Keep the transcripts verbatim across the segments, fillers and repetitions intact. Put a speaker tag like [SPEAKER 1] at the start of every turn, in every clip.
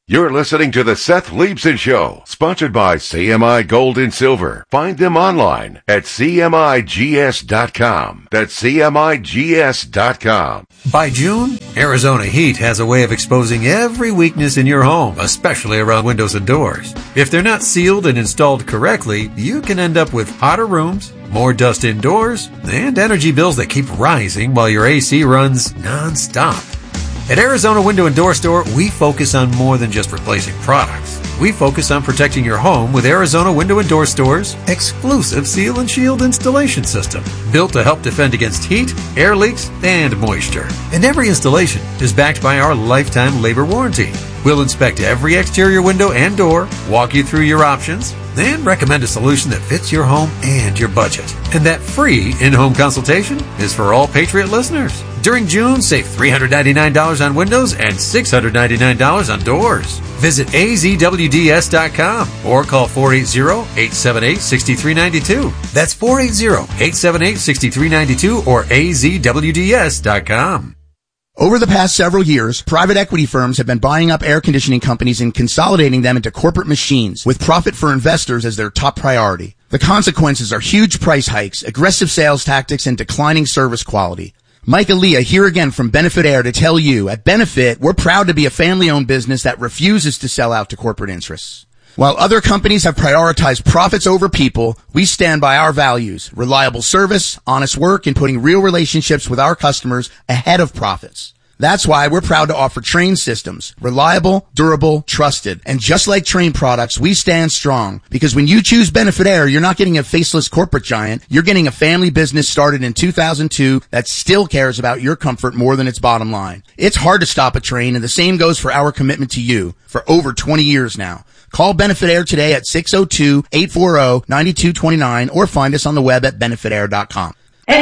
[SPEAKER 1] You're listening to the Seth Leibson Show, sponsored by C M I Gold and Silver. Find them online at C M I G S dot com. That's C M I G S dot com.
[SPEAKER 2] By June, Arizona Heat has a way of exposing every weakness in your home, especially around windows and doors. If they're not sealed and installed correctly, you can end up with hotter rooms, more dust indoors, and energy bills that keep rising while your A C runs non-stop. At Arizona Window and Door Store, we focus on more than just replacing products. We focus on protecting your home with Arizona Window and Door Store's exclusive Seal and Shield installation system, built to help defend against heat, air leaks, and moisture. And every installation is backed by our lifetime labor warranty. We'll inspect every exterior window and door, walk you through your options, and recommend a solution that fits your home and your budget. And that free in-home consultation is for all Patriot listeners. During June, save three hundred ninety-nine dollars on windows and six hundred ninety-nine dollars on doors. Visit A Z W D S dot com or call four eight zero, eight seven eight, six three nine two. That's four eight zero, eight seven eight, six three nine two or A Z W D S dot com.
[SPEAKER 3] Over the past several years, private equity firms have been buying up air conditioning companies and consolidating them into corporate machines, with profit for investors as their top priority. The consequences are huge price hikes, aggressive sales tactics, and declining service quality. Mike Aaliyah here again from Benefit Air to tell you, at Benefit, we're proud to be a family-owned business that refuses to sell out to corporate interests. While other companies have prioritized profits over people, we stand by our values: reliable service, honest work, and putting real relationships with our customers ahead of profits. That's why we're proud to offer Trane systems. Reliable, durable, trusted. And just like Trane products, we stand strong. Because when you choose Benefit Air, you're not getting a faceless corporate giant. You're getting a family business started in two thousand two that still cares about your comfort more than its bottom line. It's hard to stop a Trane, and the same goes for our commitment to you for over twenty years now. Call Benefit Air today at six oh two, eight four zero, nine two two nine or find us on the web at benefit air dot com.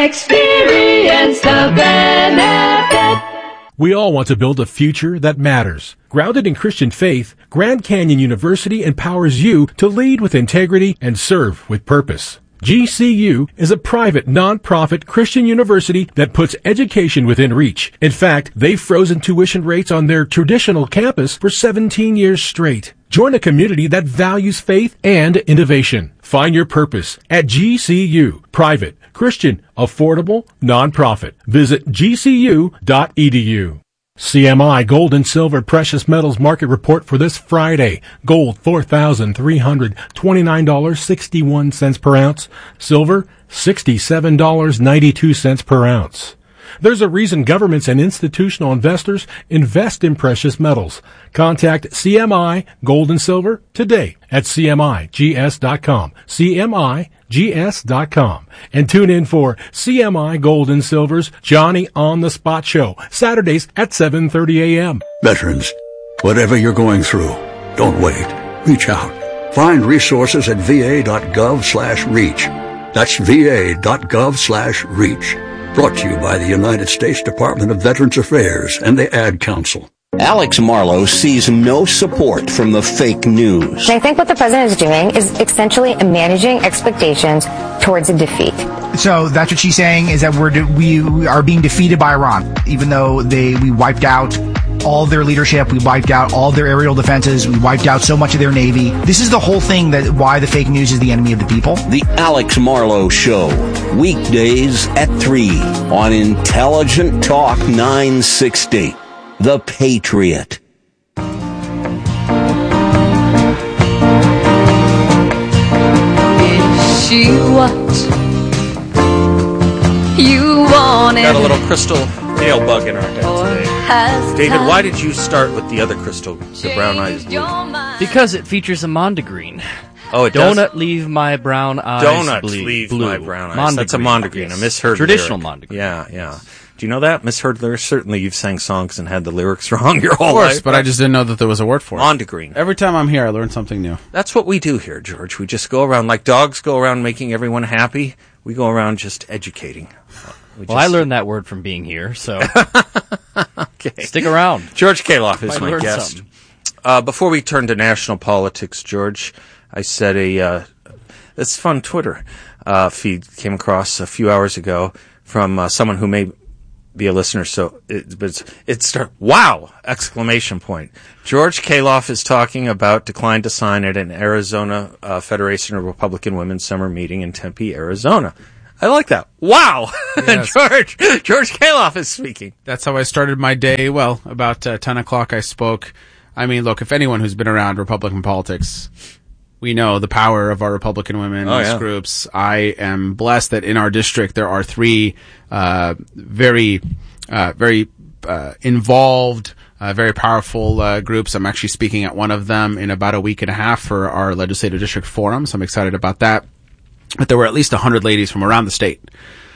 [SPEAKER 4] Experience the benefit.
[SPEAKER 5] We all want to build a future that matters. Grounded in Christian faith, Grand Canyon University empowers you to lead with integrity and serve with purpose. G C U is a private, non-profit Christian university that puts education within reach. In fact, they've frozen tuition rates on their traditional campus for seventeen years straight. Join a community that values faith and innovation. Find your purpose at G C U. Private, Christian, affordable, non-profit. Visit G C U dot E D U. C M I Gold and Silver Precious Metals Market Report for this Friday. Gold, four thousand three hundred twenty-nine dollars and sixty-one cents per ounce. Silver, sixty-seven dollars and ninety-two cents per ounce. There's a reason governments and institutional investors invest in precious metals. Contact C M I Gold and Silver today at C M I G S dot com. C M I G S dot com. And tune in for C M I Gold and Silver's Johnny on the Spot Show, Saturdays at seven thirty a.m.
[SPEAKER 6] Veterans, whatever you're going through, don't wait. Reach out. Find resources at V A dot gov slash reach. That's V A dot gov slash reach. Brought to you by the United States Department of Veterans Affairs and the Ad Council.
[SPEAKER 7] Alex Marlowe sees no support from the fake news.
[SPEAKER 8] I think what the president is doing is essentially managing expectations towards a defeat.
[SPEAKER 9] So that's what she's saying, is that we're de- we, we are being defeated by Iran, even though they we wiped out all their leadership, we wiped out all their aerial defenses, we wiped out so much of their navy. This is the whole thing, that why the fake news is the enemy of the people.
[SPEAKER 7] The Alex Marlowe Show, weekdays at three on Intelligent Talk nine sixty. The Patriot.
[SPEAKER 4] Is she what you wanted?
[SPEAKER 10] Got a little crystal nail bug in our head today. David, why did you start with the other crystal, the brown eyes blue?
[SPEAKER 11] Because it features a mondegreen.
[SPEAKER 10] Oh, it
[SPEAKER 11] Donut
[SPEAKER 10] does?
[SPEAKER 11] leave my brown eyes
[SPEAKER 10] Donut
[SPEAKER 11] blue.
[SPEAKER 10] leave
[SPEAKER 11] blue.
[SPEAKER 10] my brown eyes.
[SPEAKER 11] Mondegreen.
[SPEAKER 10] That's a mondegreen.
[SPEAKER 11] Yes.
[SPEAKER 10] I misheard
[SPEAKER 11] Traditional
[SPEAKER 10] lyric.
[SPEAKER 11] mondegreen.
[SPEAKER 10] Yeah, yeah. Do you know that? Misheard lyrics? Certainly you've sang songs and had the lyrics wrong your whole
[SPEAKER 12] life. Of course,
[SPEAKER 10] life.
[SPEAKER 12] but I just didn't know that there was a word for it.
[SPEAKER 10] Mondegreen.
[SPEAKER 12] Every time I'm here, I learn something new.
[SPEAKER 10] That's what we do here, George. We just go around, like dogs go around making everyone happy. We go around just educating.
[SPEAKER 11] We well, just... I learned that word from being here, so
[SPEAKER 10] okay.
[SPEAKER 11] Stick around.
[SPEAKER 10] George Kaloff is my guest.
[SPEAKER 11] Something.
[SPEAKER 10] Uh, before we turn to national politics, George, I said a uh, this fun Twitter uh, feed came across a few hours ago from uh, someone who may be a listener, so it, but it's, it's start, wow! Exclamation point. George Kaloff is talking about decline to sign at an Arizona uh, Federation of Republican Women's summer meeting in Tempe, Arizona. I like that. Wow!
[SPEAKER 12] Yes.
[SPEAKER 10] George George Kaloff is speaking.
[SPEAKER 12] That's how I started my day. Well, about uh, ten o'clock I spoke. I mean, look, if anyone who's been around Republican politics, we know the power of our Republican women's
[SPEAKER 10] Oh, yeah.
[SPEAKER 12] groups. I am blessed that in our district there are three uh, very, uh, very uh, involved, uh, very powerful uh, groups. I'm actually speaking at one of them in about a week and a half for our legislative district forum, so I'm excited about that. But there were at least one hundred ladies from around the state